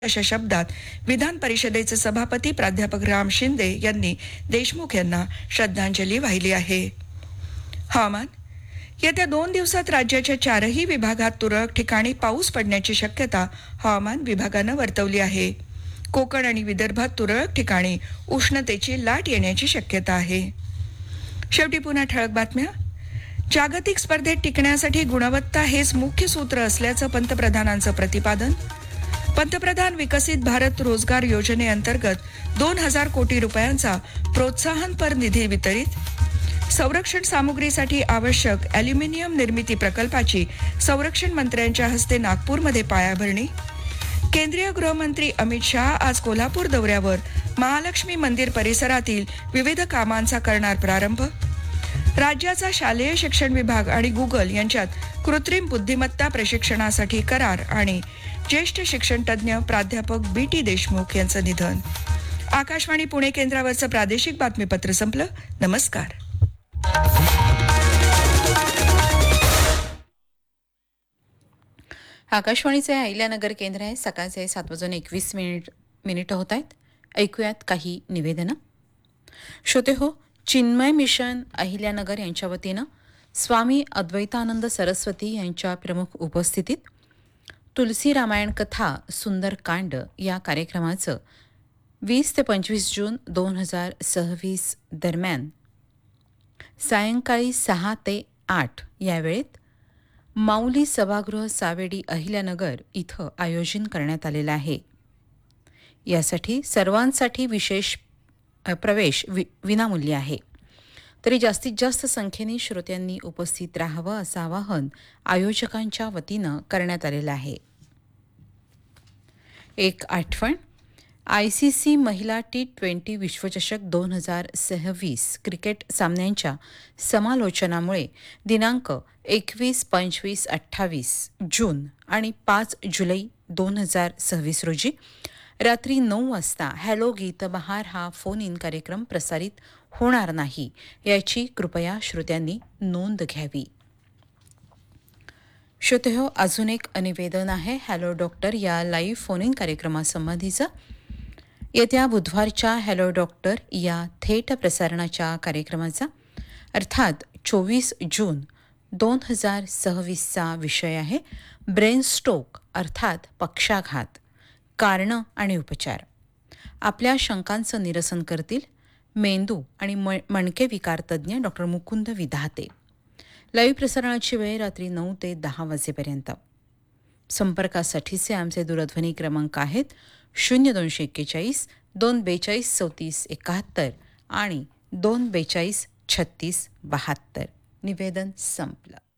अशा शब्दात विधान परिषदेचे सभापती प्राध्यापक राम शिंदे यांनी देशमुख यांना श्रद्धांजली वाहिली आहे. हवामान. येत्या 2 दिवसात राज्याच्या 4ही विभागात तुरळक ठिकाणी पाऊस पडण्याची शक्यता हवामान विभागानं वर्तवली आहे. कोकण आणि विदर्भात तुरळक ठिकाणी उष्णतेची लाट येण्याची शक्यता आहे. शेवटी पुन्हा ठळक बातम्या. जागतिक स्पर्धेत टिकण्यासाठी गुणवत्ता हेच मुख्य सूत्र असल्याचं पंतप्रधानांचं प्रतिपादन. पंतप्रधान विकसित भारत रोजगार योजनेअंतर्गत 2,000 कोटी रुपयांचा प्रोत्साहनपर निधी वितरित. संरक्षण सामुग्रीसाठी आवश्यक अॅल्युमिनियम निर्मिती प्रकल्पाची संरक्षण मंत्र्यांच्या हस्ते नागपूरमध्ये पायाभरणी. केंद्रीय गृहमंत्री अमित शहा आज कोल्हापूर दौऱ्यावर महालक्ष्मी मंदिर परिसरातील विविध कामांचा करणार प्रारंभ. राज्याचा शालेय शिक्षण विभाग आणि गुगल यांच्यात कृत्रिम बुद्धिमत्ता प्रशिक्षणासाठी करार. आणि ज्येष्ठ शिक्षण तज्ज्ञ प्राध्यापक बी.टी. देशमुख यांचं निधन. आकाशवाणी पुणे केंद्रावरचं प्रादेशिक बातमीपत्र संपलं. नमस्कार. आकाशवाणीचे अहिल्यानगर केंद्र आहे. सकाळचे 7:21 होत आहेत. ऐकूयात काही निवेदनं. श्रोते हो, चिन्मय मिशन अहिल्यानगर यांच्या वतीनं स्वामी अद्वैतानंद सरस्वती यांच्या प्रमुख उपस्थितीत तुलसी रामायण कथा सुंदरकांड या कार्यक्रमाचं 20 ते 25 जून 2026 दरम्यान सायंकाळी 6 ते 8 या वेळेत माऊली सभागृह सावेडी अहिल्यानगर इथं आयोजन करण्यात आलेलं आहे. यासाठी सर्वांसाठी विशेष प्रवेश विनामूल्य आहे. तरी जास्तीत जास्त संख्येने श्रोत्यांनी उपस्थित राहावं असं आवाहन आयोजकांच्या वतीनं करण्यात आलेलं आहे. एक आठवण. ICC महिला T20 विश्वचषक 2026 क्रिकेट सामन्यांच्या समालोचनामुळे दिनांक 21, 25, 28 जून आणि 5 जुलै 2026 रोजी रात्री 9 वाजता हॅलो गीतबहार हा फोन इन कार्यक्रम प्रसारित होणार नाही, याची कृपया श्रोत्यांनी नोंद घ्यावी. श्रोते हो, अजून एक निवेदन आहे. हॅलो डॉक्टर या लाईव्ह फोन इन कार्यक्रमासंबंधीचं. येत्या बुधवारच्या हॅलो डॉक्टर या थेट प्रसारणाच्या कार्यक्रमाचा अर्थात 24 जून 2026चा विषय आहे ब्रेन स्ट्रोक अर्थात पक्षाघात, कारणं आणि उपचार. आपल्या शंकांचं निरसन करतील मेंदू आणि मणके विकार तज्ज्ञ डॉक्टर मुकुंद विधाते. लाईव्ह प्रसारणाची वेळ रात्री 9 ते 10 वाजेपर्यंत. संपर्कासाठीचे आमचे दूरध्वनी क्रमांक आहेत 0241 242 34 71 आणि 242 36 72. निवेदन संपलं.